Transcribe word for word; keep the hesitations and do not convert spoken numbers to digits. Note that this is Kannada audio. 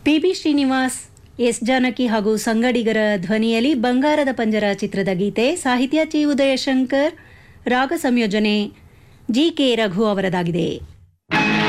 P B Srinivas, S Janaki ಹಾಗೂ ಸಂಗಡಿಗರ ಧ್ವನಿಯಲ್ಲಿ ಬಂಗಾರದ ಪಂಜರ ಚಿತ್ರದ ಗೀತೆ. ಸಾಹಿತ್ಯ ಚಿ ಉದಯಶಂಕರ್, ರಾಗ ಸಂಯೋಜನೆ ಜಿ ಕೆ ರಘು ಅವರದಾಗಿದೆ.